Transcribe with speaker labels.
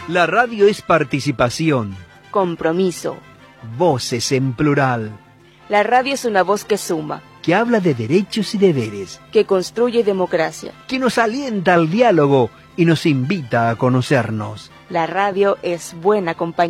Speaker 1: La radio es participación.
Speaker 2: Compromiso.
Speaker 1: Voces en plural.
Speaker 2: La radio es una voz que suma,
Speaker 1: Que habla de derechos y deberes.
Speaker 2: que construye democracia.
Speaker 1: Que nos alienta al diálogo y nos invita a conocernos.
Speaker 2: La radio es buena compañía.